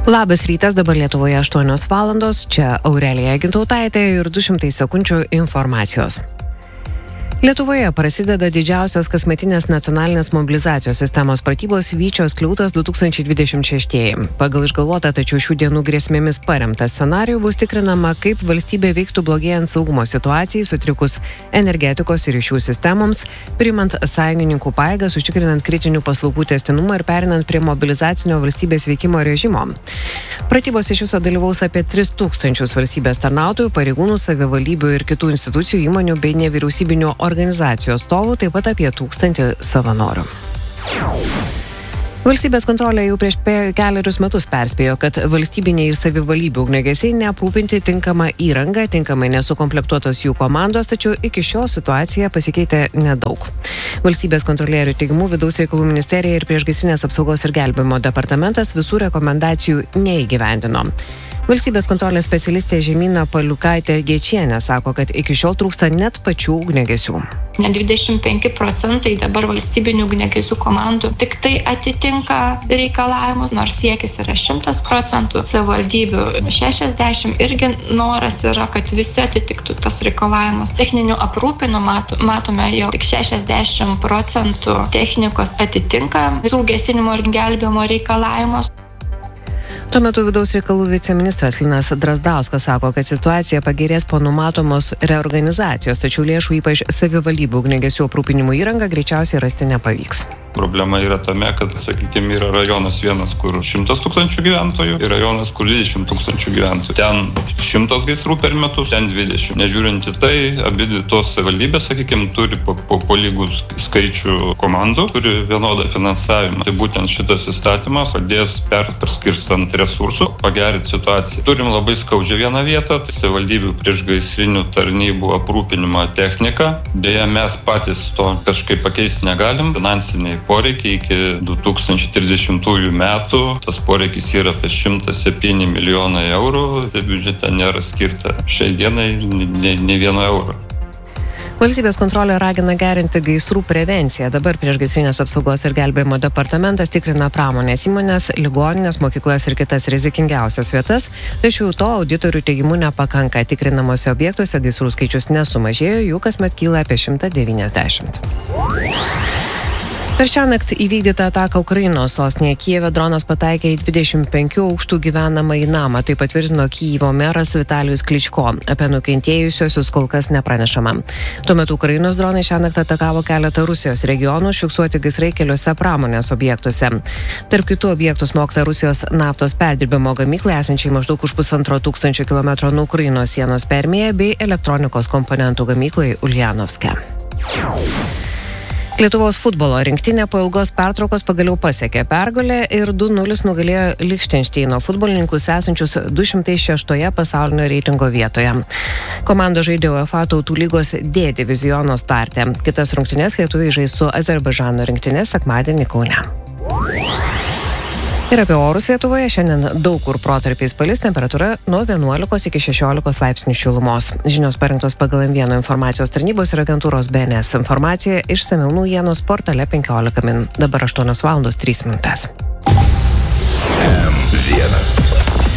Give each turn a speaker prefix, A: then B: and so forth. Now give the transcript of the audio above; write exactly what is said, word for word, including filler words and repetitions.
A: Labas rytas, dabar Lietuvoje aštuonios valandos, čia Aurelija Gintautaitė ir du šimtai sekundžių informacijos. Lietuvoje prasideda didžiausios kasmetinės nacionalinės mobilizacijos sistemos pratybos Vyčio skliautas du tūkstančiai dvidešimt šeši. Pagal išgalvotą, tačiau šių dienų grėsmėmis paremtą scenarijų bus tikrinama, kaip valstybė veiktų blogėjant saugumo situacijai, sutrikus energetikos ir ryšių sistemoms, priimant sąjungininkų pajėgas, užtikrinant kritinių paslaugų tęstinumą ir perinant prie mobilizacinio valstybės veikimo režimo. Pratybos iš viso dalyvaus apie tris tūkstančius valstybės tarnautojų, pareigūnų, savivaldybių ir kitų institucijų, įmonių bei nevyriausybinių organizacijų atstovų, taip pat apie tūkstantį savanorių. Valstybės kontrolė jau prieš kelerius metus perspėjo, kad valstybiniai ir savivaldybių ugniagesiai neaprūpinti tinkamą įrangą, tinkamai nesukomplektuotos jų komandos, tačiau iki šiol situacija pasikeitė nedaug. Valstybės kontrolierių teigimu Vidaus reikalų ministerija ir Priešgaisrinės apsaugos ir gelbėjimo departamentas visų rekomendacijų neįgyvendino. Valstybės kontrolės specialistė Žemyna Paliukaitė Gečienė sako, kad iki šiol trūksta net pačių ugniagesių.
B: Net dvidešimt penki procentai dabar valstybinių ugniagesių komandų tik tai atitinka reikalavimus, nors siekis yra šimtas procentų, savivaldybių šešiasdešimt, irgi noras yra, kad visi atitiktų tas reikalavimus. Techninių aprūpinų mat, matome, jog tik šešiasdešimt procentų technikos atitinka visų gesinimo ir gelbėjimo reikalavimus.
A: Tuo metu Vidaus reikalų viceministras Linas Drasdauskas sako, kad situacija pagerės po numatomos reorganizacijos, tačiau lėšų ypač savivaldybių ugniagesių aprūpinimo įrangą greičiausiai rasti nepavyks.
C: Problema yra tame, kad, sakykime, yra rajonas vienas, kur šimtas tūkstančių gyventojų ir rajonas, kur dvidešimt tūkstančių gyventojų. Ten šimtas gaisrų per metus, ten dvidešimt. Nežiūrint į tai, abi tos savivaldybės, sakykime, turi po, po, po lygų skaičių komandų, turi vienodą finansavimą. Tai būtent šitas įstatymas padės perskirstant resursų, pagerinti situaciją. Turim labai skaudžią vieną vietą, tai savivaldybių priešgaisrinių tarnybų aprūpinimo technika. Deja, mes patys to kažkaip pakeisti negalim. Finansiniai poreikiai iki du tūkstančiai trisdešimtųjų metų. Tas poreikis yra apie šimtas septyni milijonai eurų. Tai biudžete nėra skirta šiai dienai nei vieno euro.
A: Valstybės kontrolė ragina gerinti gaisrų prevenciją. Dabar Priešgaisrinės apsaugos ir gelbėjimo departamentas tikrina pramonės įmonės, ligoninės, mokyklas ir kitas rizikingiausias vietas, tačiau to auditorių teigimu nepakanka. Tikrinamuose objektuose gaisrų skaičius nesumažėjo, jų kasmet kyla apie šimtą devyniasdešimt. Per šią naktį įvykdytą ataką Ukrainos sostinėje Kijeve dronas pataikė į dvidešimt penkių aukštų gyvenamąjį namą, tai patvirtino Kijevo meras Vitalijus Kličko. Apie nukentėjusiuosius kol kas nepranešama. Tuo metu Ukrainos dronai šią naktį atakavo keletą Rusijos regionų, fiksuoti gaisrai keliose pramonės objektuose. Tarp kitų objektų smogta Rusijos naftos perdirbimo gamyklai esančiai maždaug už pusantro tūkstančio kilometrų nuo Ukrainos sienos Permėje bei elektronikos komponentų gamyklai Uljanovske. Lietuvos futbolo rinktinė po ilgos pertraukos pagaliau pasiekė pergalę ir du nulis nugalėjo Lichtenšteino futbolininkus esančius du šimtai šeštoje pasaulinio reitingo vietoje. Komanda žaidė UEFA Tautų lygos D diviziono starte. Kitas rungtynes lietuviai žais su Azerbaidžano rinktinė sekmadienį Kaune. Ir apie orus Lietuvoje šiandien daug kur protarpiais palis, temperatūra nuo vienuolikos iki šešiolikos laipsnių šilumos. Žinios parengtos pagal M vienas informacijos tarnybos ir agentūros B N S informacija išsamiau naujienos portale penkiolika min. Dabar aštuonios valandos trys minutės.
D: M vienas.